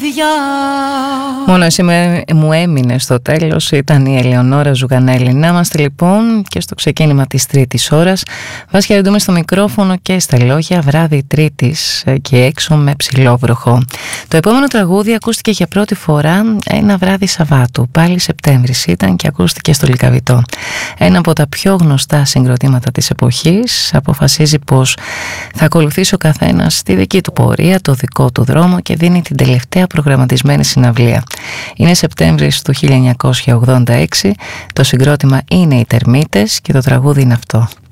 παιδιά. Μόνο εσύ μου έμεινε στο τέλος, ήταν η Ελεονόρα Ζουγανέλη. Να είμαστε λοιπόν και στο ξεκίνημα της τρίτης ώρας. Βάση χαιρετούμε στο μικρόφωνο και στα λόγια, βράδυ Τρίτης και έξω με ψηλό βροχό. Το επόμενο τραγούδι ακούστηκε για πρώτη φορά ένα βράδυ Σαββάτου. Πάλι Σεπτέμβρης ήταν και ακούστηκε στο Λυκαβητό. Ένα από τα πιο γνωστά συγκροτήματα της εποχής. Αποφασίζει πως θα ακολουθήσει ο καθένας τη δική του πορεία, το δικό του δρόμο και δίνει την τελευταία προγραμματισμένη συναυλία. Είναι Σεπτέμβρης του 1986, το συγκρότημα είναι οι Τερμίτες και το τραγούδι είναι αυτό.